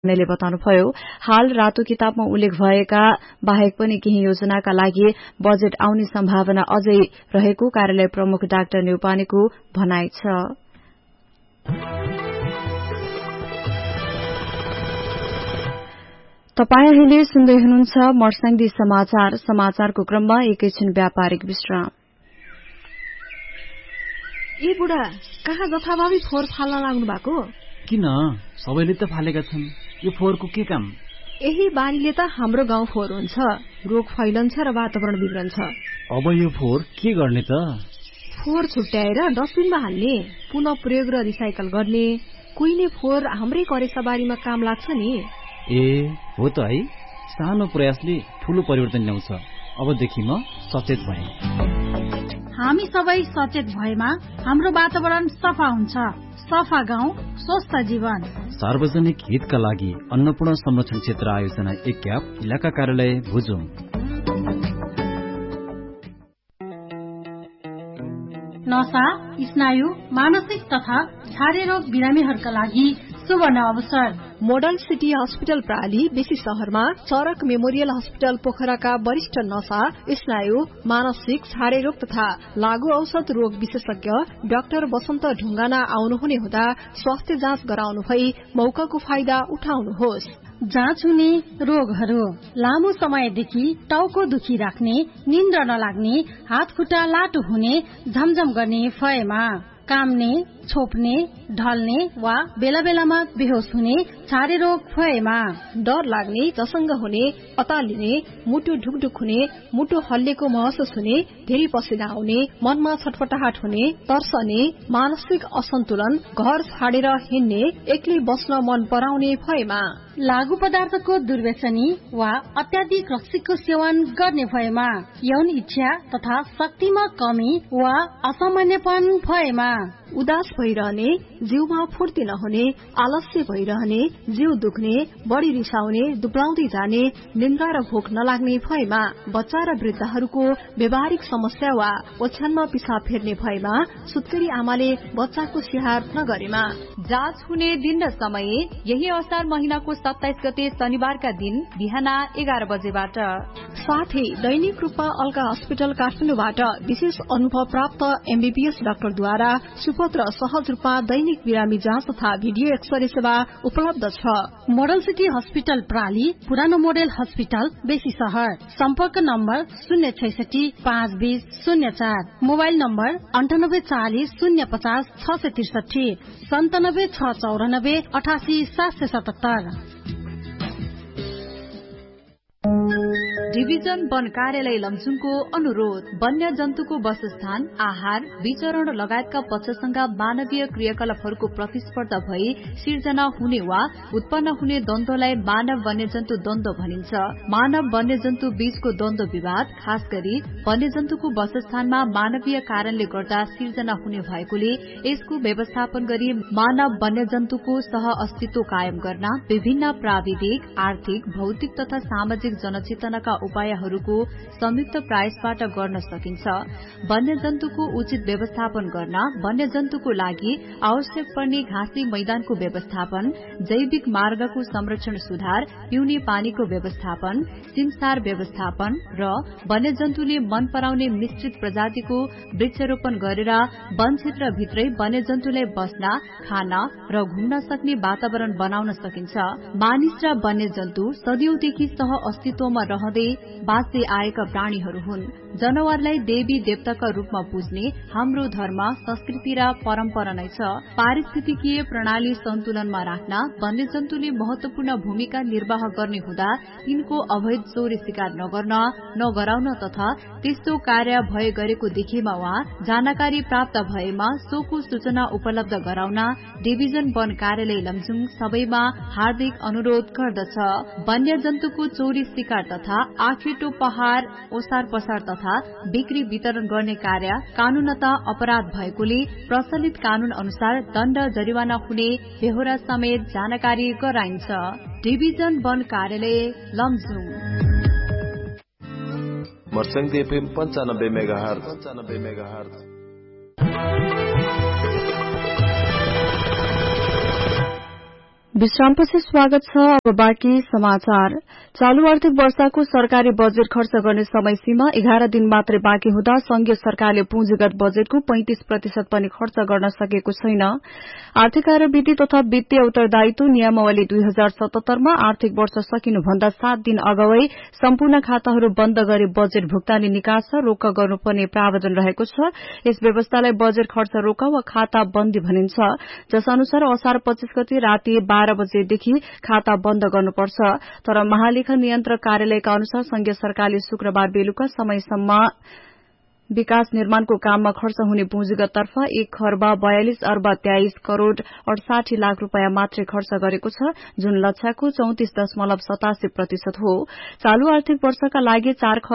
ले बताउनुभयो हाल रातो किताबमा उल्लेख भएका बाहेक पनि केही योजनाका लागि बजेट आउने सम्भावना अझै रहेको कार्यालय प्रमुख डाक्टर न्यौपानेको भनाइ छ। तपाई अहिले सुन्दै हुनुहुन्छ मर्स्याङ्दी समाचार। समाचारको क्रममा एकैछिन व्यापारिक विश्राम। ए बुढा, कहाँ जथाभावी फोहोर फाल्न लाग्नु भएको? किन? सबैले त फालेका छन्, यो फोहोरको के काम? यही बानीले त हाम्रो गाउँ फोहोर हुन्छ, रोग फैलन्छ र वातावरण बिग्रन्छ। अब यो फोहोर के गर्ने त? फोहोर छुट्याएर डस्टबिनमा हाल्ने, पुनः प्रयोग र रिसाइकल गर्ने। कुहिने फोहोर हाम्रै करेसाबारीमा काम लाग्छ नि। ए हो त है, सानो प्रयासले ठूलो परिवर्तन ल्याउँछ। अबदेखि म सचेत भएँ। हामी सबै सचेत भएमा हाम्रो वातावरण सफा हुन्छ। सफा गाउँ स्वस्थ जीवन। सार्वजनिक हितका लागि अन्नपूर्ण संरक्षण क्षेत्र आयोजना एक्याप, इलाका कार्यालय भुजुङ। नशा, स्नायु, मानसिक तथा छारे रोग बिरामीहरूका लागि सुवर्ण अवसर। मोडल सिटी हस्पिटल प्राली बेसी शहरमा, चरक मेमोरियल हस्पिटल पोखराका वरिष्ठ नशा, स्नायु, मानसिक, छारे रोग तथा लागू औषध रोग विशेषज्ञ डाक्टर वसन्त ढुङ्गाना आउनुहुने हुँदा स्वास्थ्य जाँच गराउनु भई मौकाको फाइदा उठाउनुहोस्। जाँच हुने रोगहरू: लामो समयदेखि टाउको दुखी राख्ने, निन्द्रा नलाग्ने, हात खुट्टा लाटो हुने, झमझम गर्ने भएमा, काम्ने, छोप्ने, ढल्ने वा बेला बेलामा बेहोस हुने छारे रोग भएमा, डर लाग्ने, झसङ्ग हुने, अतालिने, मुटु ढुकढुक हुने, मुटु हल्लेको महसुस हुने, धेरै पसिना आउने, मनमा छटपटाहट हुने, तर्सने, मानसिक असन्तुलन, घर छाडेर हिँड्ने, एक्लै बस्न मन पराउने भएमा, लागू पदार्थको दुर्व्यसनी वा अत्याधिक रक्सीको सेवन गर्ने भएमा, यौन इच्छा तथा शक्तिमा कमी वा असामान्यपन भएमा, उदास भइरहने, जिउमा फुर्ती नहुने, आलस्य भइरहने, जिउ दुख्ने, बढी रिसाउने, दुब्लाउँदै जाने, निन्द्रा र भोक नलाग्ने भएमा, बच्चा र वृद्धहरूको व्यावहारिक समस्या वा ओछ्यानमा पिसाब फेर्ने भएमा, सुत्केरी आमाले बच्चाको स्याहार नगरेमा। जाँच हुने दिन र समय यही असार महिनाको 27 गते शनिबारका दिन बिहान 11 बजेबाट। साथै दैनिक रूपमा अल्का हस्पिटल काठमाडौँबाट विशेष अनुभव प्राप्त एमबीबीएस डाक्टरद्वारा सुपथ र सहज रूपमा दैनिक बिरामी जाँच तथा भिडियो एक्सरे सेवा उपलब्ध छ। मोडल सिटी हस्पिटल प्राली, पुरानो मोडल हस्पिटल बेसी शहर। सम्पर्क नम्बर 066-520-04, मोबाइल नम्बर 9840-050-663, 97-694-88-777। डिभिजन वन कार्यालय लमजुङको अनुरोध, वन्य जन्तुको वासस्थान, आहार, विचरण लगायतका पक्षसँग मानवीय क्रियाकलापहरूको प्रतिस्पर्धा भई सिर्जना हुने वा उत्पन्न हुने द्वन्द्वलाई मानव वन्यजन्तु द्वन्द्व भनिन्छ। मानव वन्यजन्तु बीचको द्वन्द्व विवाद खास गरी वन्यजन्तुको वासस्थानमा मानवीय कारणले गर्दा सिर्जना हुने भएकोले यसको व्यवस्थापन गरी मानव वन्यजन्तुको सह अस्तित्व कायम गर्न विभिन्न प्राविधिक, आर्थिक, भौतिक तथा सामाजिक जनचेतनाका उपायहरूको संयुक्त प्रयासबाट गर्न सकिन्छ। वन्यजन्तुको उचित व्यवस्थापन गर्न वन्यजन्तुको लागि आवश्यक पर्ने घाँसे मैदानको व्यवस्थापन, जैविक मार्गको संरक्षण सुधार, पिउने पानीको व्यवस्थापन, सिमसार व्यवस्थापन र वन्यजन्तुले मन पराउने मिश्रित प्रजातिको वृक्षारोपण गरेर वन क्षेत्रभित्रै वन्यजन्तुलाई बस्न, खान र घुम्न सक्ने वातावरण बनाउन सकिन्छ। मानिस र वन्यजन्तु सदियौंदेखि सह अस्तित्वमा रहँदै बाँच्दै आएका प्राणीहरू हुन्। जनावरलाई देवी देवताका रूपमा पूज्ने हाम्रो धर्म, संस्कृति र परम्परा नै छ। पारिस्थितिकीय प्रणाली सन्तुलनमा राख्न वन्यजन्तुले महत्वपूर्ण भूमिका निर्वाह गर्ने हुँदा तिनको अवैध चोरी शिकार नगर्न, नगराउन तथा त्यस्तो कार्य भए गरेको देखेमा वा जानकारी प्राप्त भएमा सोको सूचना उपलब्ध गराउन डिभिजन वन कार्यालय लमजुङ सबैमा हार्दिक अनुरोध गर्दछ। वन्यजन्तुको चोरी शिकार तथा आखेटो पहाड़, ओसार पसार तथा बिक्री वितरण गर्ने कार्य कानूनत अपराध भएकोले प्रचलित कानून अनुसार दण्ड जरिवाना हुने बेहोरा समेत जानकारी गराइन्छ। डिभिजन वन कार्यालय लमजुङ। Marsyangdi FM 95 megahertz. विश्रामपछि स्वागत छ। अब बाँकी समाचार। चालू आर्थिक वर्षको सरकारी बजेट खर्च गर्ने समय सीमा 11 दिन मात्रै बाँकी हुँदा संघीय सरकारले पुँजीगत बजेटको 35% पनि खर्च गर्न सकेको छैन। आर्थिक कार्यविधि तथा वित्तीय उत्तरदायित्व नियमावली 2077 मा आर्थिक वर्ष सकिनुभन्दा 7 दिन अगावै सम्पूर्ण खाताहरू बन्द गरी बजेट भुक्तानी निकास रोक्क गर्नुपर्ने प्रावधान रहेको छ। यस व्यवस्थालाई बजेट खर्च रोक वा खाता बन्दी भनिन्छ, जस अनुसार असार 25 गते राति 12 बजेदेखि खाता बन्द गर्नुपर्छ। तर महालेखा नियन्त्रक कार्यालयका अनुसार संघीय सरकारले शुक्रबार बेलुका समयसम्म विकास निर्माणको काममा खर्च हुने पुँजीगत तर्फ 1,42,23,23,68 रुपियाँ मात्रै खर्च गरेको छ, जुन लक्ष्यको 34.87% हो। चालू आर्थिक वर्षका लागि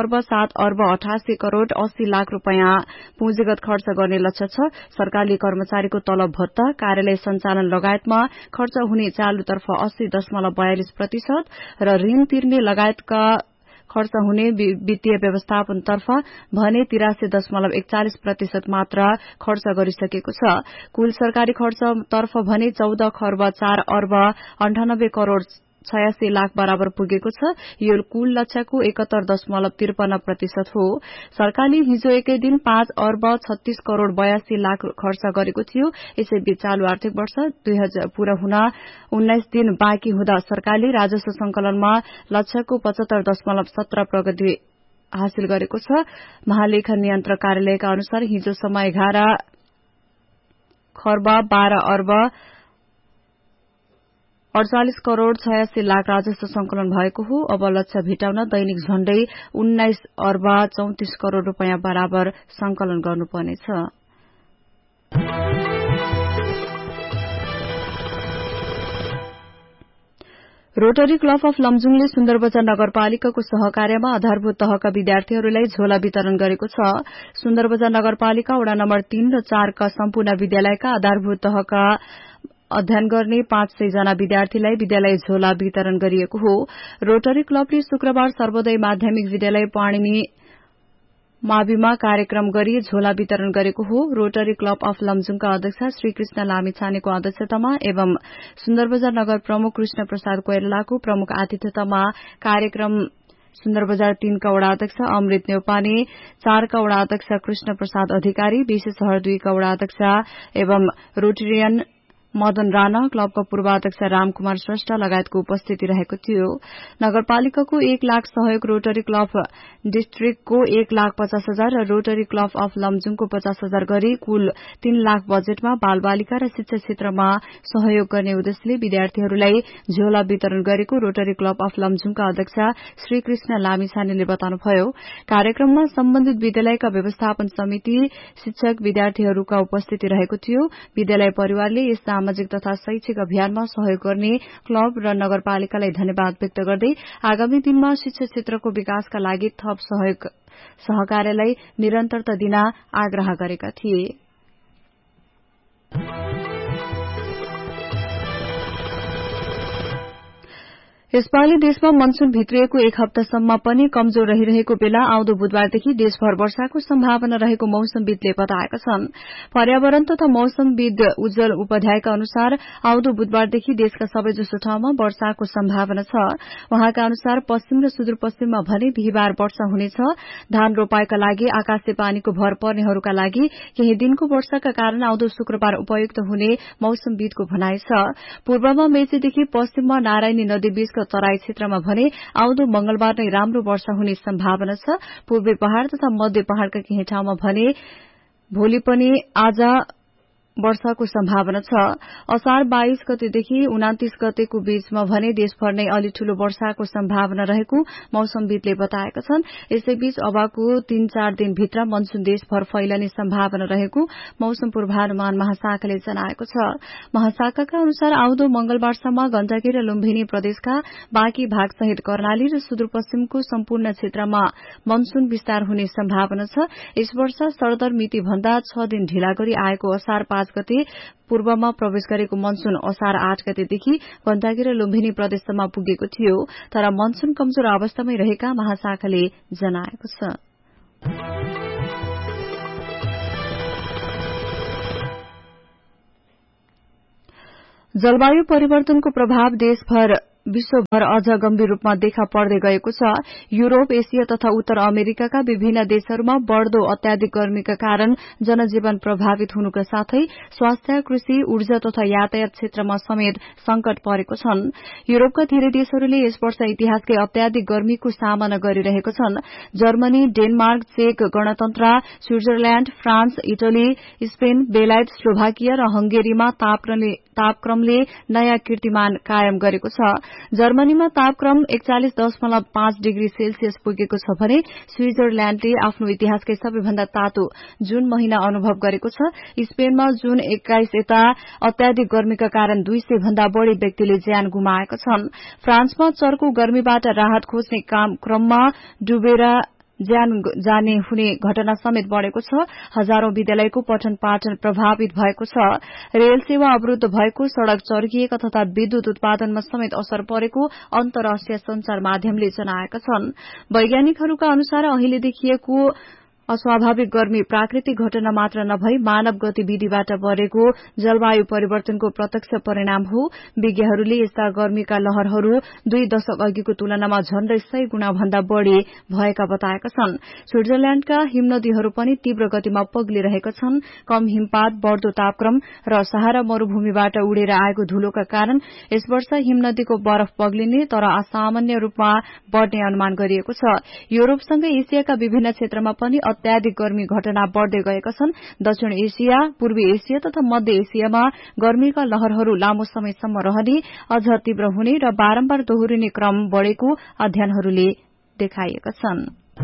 4,07,88,80 रुपियाँ पुँजीगत खर्च गर्ने लक्ष्य छ। सरकारले कर्मचारीको तलब भत्ता, कार्यालय सञ्चालन लगायतमा खर्च हुने चालूतर्फ 80.42% र ऋण तिर्ने लगायतका खर्च हुने वित्तीय व्यवस्थापनतर्फ भने 83.41% मात्र खर्च गरिसकेको छ। कुल सरकारी खर्चतर्फ भने 14,04,98,86 बराबर पुगेको छ। यो कुल लक्ष्यको 71.53% हो। सरकारले हिजो एकै दिन 5,36,82,00,000 खर्च गरेको थियो। यसैबीच चालू आर्थिक वर्ष 2000 पूरा हुन 19 दिन बाँकी हुँदा सरकारले राजस्व संकलनमा लक्ष्यको 75.17 प्रगति हासिल गरेको छ। महालेखा नियन्त्रक कार्यालयका अनुसार हिजोसम्म 11,12,48,86,00,000 राजस्व संकलन भएको हो। अब लक्ष्य भेटाउन दैनिक झण्डै 19,34,00,00,000 रुपियाँ बराबर संकलन गर्नुपर्नेछ। रोटरी क्लब अफ लमजुङले सुन्दरबजार नगरपालिकाको सहकार्यमा आधारभूत तहका विद्यार्थीहरूलाई झोला वितरण गरेको छ। सुन्दरबजार नगरपालिका वडा नम्बर 3 र 4 का सम्पूर्ण विद्यालयका आधारभूत तहका अध्ययन गर्ने 500 जना विद्यार्थीलाई विद्यालय झोला वितरण गरिएको हो। रोटरी क्लबले शुक्रबार सर्वोदय माध्यमिक विद्यालय पाणिनी माविमा कार्यक्रम गरी झोला वितरण गरेको हो। रोटरी क्लब अफ लमजुङका अध्यक्ष श्री कृष्ण लामिछानेको अध्यक्षतामा एवं सुन्दरबजार नगर प्रमुख कृष्ण प्रसाद कोइरालाको प्रमुख आतिथ्यतामा कार्यक्रम सुन्दरबजार 3 का वडा अध्यक्ष अमृत न्यौपाने, 4 का वडा अध्यक्ष कृष्ण प्रसाद अधिकारी, विशेष शहर 2 का वडा अध्यक्ष एवं रोटेरियन मदन राणा, क्लबका पूर्वाध्यक्ष रामकुमार श्रेष्ठ लगायतको उपस्थिति रहेको थियो। नगरपालिकाको 1 लाख सहयोग रोटरी क्लब डिस्ट्रिक्टको 1,50,000 र रोटरी क्लब अफ लमजुङको 50,000 गरी कुल 3 लाख बजेटमा बालबालिका र शिक्षा क्षेत्रमा सहयोग गर्ने उद्देश्यले विद्यार्थीहरूलाई झोला वितरण गरेको रोटरी क्लब अफ लमजुङका अध्यक्ष श्री कृष्ण लामिछानेले बताउनुभयो। कार्यक्रममा सम्बन्धित विद्यालयका व्यवस्थापन समिति, शिक्षक, विद्यार्थीहरूका उपस्थिति रहेको थियो। विद्यालय परिवारले यस सामाजिक तथा शैक्षिक अभियानमा सहयोग गर्ने क्लब र नगरपालिकालाई धन्यवाद व्यक्त गर्दै आगामी दिनमा शिक्षा क्षेत्रको विकासका लागि थप सहकार्यलाई निरन्तरता दिन आग्रह गरेका थिए। यसपालि देशमा मनसून भित्रिएको 1 हप्तासम्म पनि कमजोर रहिरहेको बेला आउँदो बुधबारदेखि देशभर वर्षाको सम्भावना रहेको मौसमविदले बताएका छन्। पर्यावरण तथा मौसमविद उज्जवल उपाध्यायका अनुसार आउँदो बुधबारदेखि देशका सबैजसो ठाउँमा वर्षाको सम्भावना छ। उहाँका अनुसार पश्चिम र सुदूरपश्चिममा भने बिहिबार वर्षा हुनेछ। धान रोपाईका लागि आकाशे पानीको भर पर्नेहरूका लागि केही दिनको वर्षाका कारण आउँदो शुक्रबार उपयुक्त हुने मौसमविदको भनाइ छ। पूर्वमा मेचीदेखि पश्चिममा नारायणी नदी बीचका तराई क्षेत्रमा भने आउँदो मंगलबार नै राम्रो वर्षा हुने सम्भावना छ। पूर्वी पहाड़ तथा मध्य पहाड़का केही ठाउँमा भने भोलि पनि आज वर्षाको सम्भावना छ। असार 22 गतेदेखि 29 गतेको बीचमा भने देशभर नै अलि ठूलो वर्षाको सम्भावना रहेको मौसमविदले बताएका छन्। यसैबीच अबको 3-4 दिनभित्र मनसून देशभर फैलने सम्भावना रहेको मौसम पूर्वानुमान महाशाखाले जनाएको छ। महाशाखाका अनुसार आउँदो मंगलबारसम्म गण्डकी र लुम्बिनी प्रदेशका बाँकी भागसहित कर्णाली र सुदूरपश्चिमको सम्पूर्ण क्षेत्रमा मनसून विस्तार हुने सम्भावना छ। यस वर्ष सरदर मिति भन्दा 6 दिन ढिला गरी आएको असार 5 गते पूर्वमा प्रवेश गरेको मनसून असार 8 गतेदेखि गण्डकी र लुम्बिनी प्रदेशसम्म पुगेको थियो। तर मनसून कमजोर अवस्थामै रहेका महाशाखाले जनाएको छ। जलवायु परिवर्तनको प्रभाव देशभर विश्वभर अझ गम्भीर रूपमा देखा पर्दै गएको छ। यूरोप, एसिया तथा उत्तर अमेरिकाका विभिन्न देशहरूमा बढ़दो अत्याधिक गर्मीका कारण जनजीवन प्रभावित हुनुका साथै स्वास्थ्य, कृषि, ऊर्जा तथा यातायात क्षेत्रमा समेत संकट परेको छन्। यूरोपका धेरै देशहरूले यस वर्ष इतिहासकै अत्याधिक गर्मीको सामना गरिरहेका छन्। जर्मनी, डेनमार्क, चेक गणतन्त्र, स्विट्जरल्याण्ड, फ्रान्स, इटली, स्पेन, बेलायत, स्लोभाकिया र हंगेरीमा तापक्रमले नयाँ कीर्तिमान कायम गरेको छ। जर्मनीमा तापक्रम 41.5 डिग्री सेल्सियस पुगेको छ भने स्विट्जरल्याण्डले आफ्नो इतिहासकै सबैभन्दा तातो जून महिना अनुभव गरेको छ। स्पेनमा जून 21 यता अत्याधिक गर्मीका कारण 200 भन्दा बढ़ी व्यक्तिले ज्यान गुमाएका छन्। फ्रान्समा चर्को गर्मीबाट राहत खोज्ने क्रममा डुबेर ज्यान जाने हुने घटना समेत बढ़ेको छ। हजारौं विद्यालयको पठन पाठन प्रभावित भएको छ। रेल सेवा अवरूद्ध भएको, सड़क चर्किएका तथा विद्युत उत्पादनमा समेत असर परेको अन्तर्राष्ट्रिय संचार माध्यमले जनाएका छन्। वैज्ञानिकहरूका अनुसार अहिले देखिएको अस्वाभाविक गर्मी प्राकृतिक घटना मात्र नभई मानव गतिविधिबाट बढ़ेको जलवायु परिवर्तनको प्रत्यक्ष परिणाम हो। विज्ञहरूले यस्ता गर्मीका लहरहरू 2 दशक अघिको तुलनामा झण्डै 100 गुणा भन्दा बढ़ी भएका बताएका छन्। स्विट्जरल्याण्डका हिमनदीहरू पनि तीव्र गतिमा पग्लिरहेका छन्। कम हिमपात, बढ़दो तापक्रम र सहारा मरूभूमिबाट उडेर आएको धूलोका कारण यस वर्ष हिमनदीको बरफ पग्लिने तर असामान्य रूपमा बढ़ने अनुमान गरिएको छ। यूरोपसँगै एसियाका विभिन्न क्षेत्रमा पनि अत्याधिक गर्मी घटना बढ़दै गएका छन्। दक्षिण एसिया, पूर्वी एसिया तथा मध्य एसियामा गर्मीका लहरहरू लामो समयसम्म रहने, अझ तीव्र हुने र बारम्बार दोहोरिने क्रम बढ़ेको अध्ययनहरूले देखाएका छन्।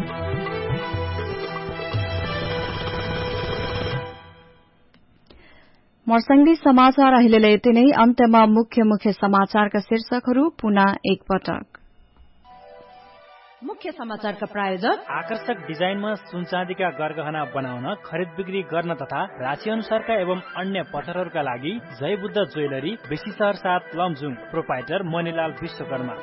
मर्स्याङ्गी समाचार अहिलेलाई यति नै। अन्त्यमा मुख्य समाचारका शीर्षकहरू पुनः एकपटक। मुख्य समाचारका प्रायोजक आकर्षक डिजाइनमा सुनचाँदीका गरगहना बनाउन, खरिद बिक्री गर्न तथा राशि अनुसारका एवं अन्य पत्थरहरूका लागि जय बुद्ध ज्वेलरी, बेसी शहर 7 लमजुङ। प्रोपाइटर मणिलाल विश्वकर्मा।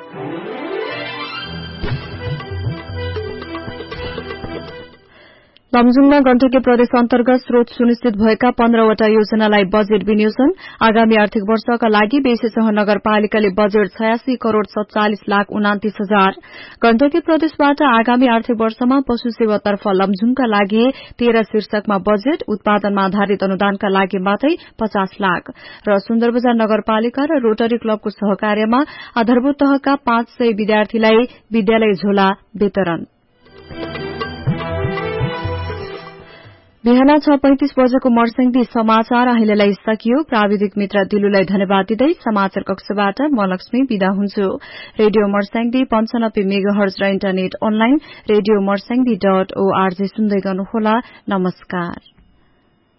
लमजुङमा गण्डकी प्रदेश अन्तर्गत स्रोत सुनिश्चित भएका 15वटा योजनालाई बजेट विनियोजन। आगामी आर्थिक वर्षका लागि बेसीसह नगरपालिकाले बजेट 86 करोड़ 47 लाख 29 हजार। गण्डकी प्रदेशबाट आगामी आर्थिक वर्षमा पशु सेवातर्फ लमजुङका लागि 13 शीर्षकमा बजेट, उत्पादनमा आधारित अनुदानका लागि मात्रै 50 लाख। र सुन्दरबजार नगरपालिका र रोटरी क्लबको सहकार्यमा आधारभूत तहका 500 विद्यार्थीलाई विद्यालय झोला वितरण। बिहान 6:35 बजेको मर्स्याङ्गी समाचार अहिलेलाई सकियो। प्राविधिक मित्र दिलुलाई धन्यवाद दिँदै समाचार कक्षबाट म लक्ष्मी बिदा हुन्छु। रेडियो मर्स्याङ्गी 95 मेगाहर्ज र इन्टरनेट अनलाइन रेडियो मर्स्याङ्गी.org सुन्दै गर्नुहोला। नमस्कार।